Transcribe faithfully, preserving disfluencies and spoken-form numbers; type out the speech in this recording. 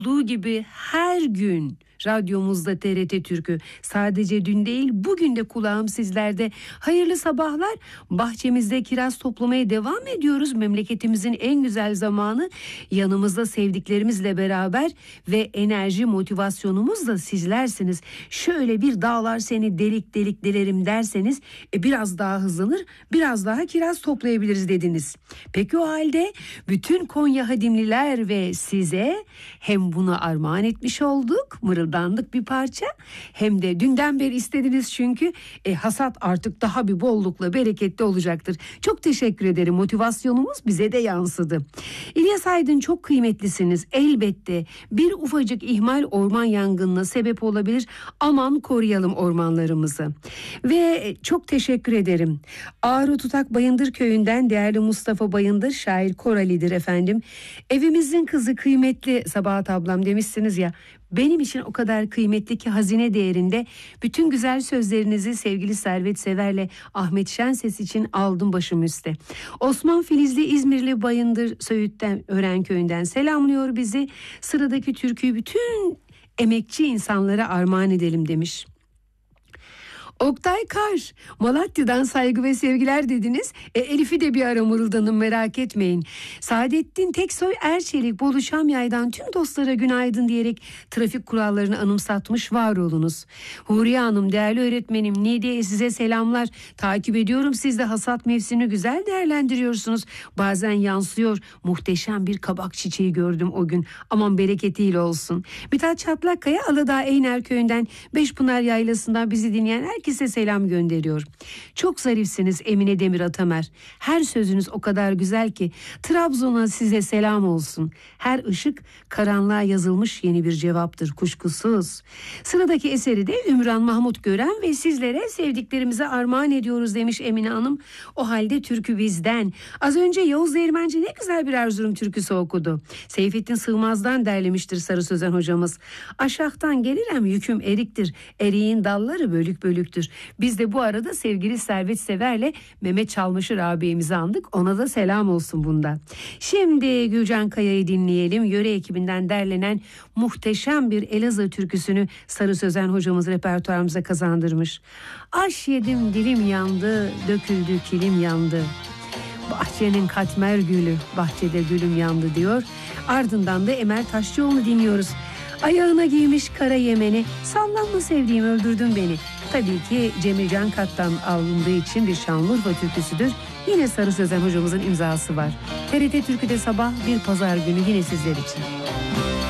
olduğu gibi her gün radyomuzda T R T Türk'ü, sadece dün değil bugün de kulağım sizlerde. Hayırlı sabahlar. Bahçemizde kiraz toplamaya devam ediyoruz. Memleketimizin en güzel zamanı, yanımızda sevdiklerimizle beraber ve enerji motivasyonumuz da sizlersiniz. Şöyle bir dağlar seni delik delik delerim derseniz e, biraz daha hızlanır, biraz daha kiraz toplayabiliriz dediniz. Peki o halde bütün Konya Hadimliler ve size hem bunu armağan etmiş olduk, mırıldandık bir parça, hem de dünden beri istediniz çünkü e, hasat artık daha bir bollukla bereketli olacaktır. Çok teşekkür ederim, motivasyonumuz bize de yansıdı. İlyas Aydın, çok kıymetlisiniz. Elbette bir ufacık ihmal orman yangınına sebep olabilir. Aman koruyalım ormanlarımızı. Ve çok teşekkür ederim. Ağrı Tutak Bayındır Köyü'nden değerli Mustafa Bayındır, şair Korali'dir efendim. Evimizin kızı kıymetli Sabahat ablam demişsiniz ya. Benim için o kadar kıymetli ki hazine değerinde. Bütün güzel sözlerinizi sevgili Servet Sever'le Ahmet Şenses için aldım başım üstte. Osman Filizli İzmirli Bayındır Söğüt'ten, Örenköy'ünden selamlıyor bizi. Sıradaki türküyü bütün emekçi insanlara armağan edelim demiş. Oktay Kar, Malatya'dan saygı ve sevgiler dediniz. E, Elif'i de bir ara mırıldanın, merak etmeyin. Saadettin Teksoy Erçelik, Bolu Şamyay'dan tüm dostlara günaydın diyerek trafik kurallarını anımsatmış, var olunuz. Huriye Hanım, değerli öğretmenim Nidiye, size selamlar. Takip ediyorum, siz de hasat mevsimini güzel değerlendiriyorsunuz. Bazen yansıyor, muhteşem bir kabak çiçeği gördüm o gün. Aman bereketiyle olsun. Mithat Çatlakkaya, Aladağ Eyner Köyü'nden Beşpınar Yaylası'ndan bizi dinleyen herkese size selam gönderiyor. Çok zarifsiniz Emine Demir Atamer. Her sözünüz o kadar güzel ki. Trabzon'a size selam olsun. Her ışık karanlığa yazılmış yeni bir cevaptır kuşkusuz. Sıradaki eseri de Ümran Mahmut Gören ve sizlere sevdiklerimize armağan ediyoruz demiş Emine Hanım. O halde türkü bizden. Az önce Yavuz Değirmenci ne güzel bir Erzurum türküsü okudu. Seyfettin Sığmaz'dan derlemiştir Sarı Sözen hocamız. Aşaktan gelirem yüküm eriktir. Eriğin dalları bölük bölüktür. Biz de bu arada sevgili Servet Sever'le Mehmet Çalmışır ağabeyimizi andık. Ona da selam olsun bundan. Şimdi Gülcan Kaya'yı dinleyelim. Yöre ekibinden derlenen muhteşem bir Elazığ türküsünü Sarı Sözen hocamız repertuarımıza kazandırmış. Aş yedim dilim yandı, döküldü kilim yandı. Bahçenin katmer gülü, bahçede gülüm yandı diyor. Ardından da Emel Taşçıoğlu dinliyoruz. Ayağına giymiş kara yemeni, sallanma sevdiğim öldürdün beni. Tabii ki Cemil Can Kat'tan alındığı için bir Şanlıurfa türküsüdür. Yine Sarı Sözen hocamızın imzası var. T R T Türkü'de sabah bir pazar günü yine sizler için.